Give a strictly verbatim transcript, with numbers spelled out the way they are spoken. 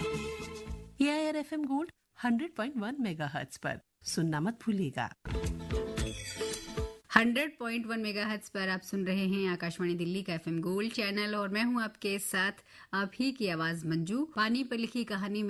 A I R F M gold hundred point one megahertz पर सुनना मत भूलिएगा। हंड्रेड पॉइंट वन मेगाहर्ट्ज पर आप सुन रहे हैं आकाशवाणी दिल्ली का एफएम गोल्ड चैनल और मैं हूं आपके साथ आप ही की आवाज मंजू। पानी पर लिखी कहानी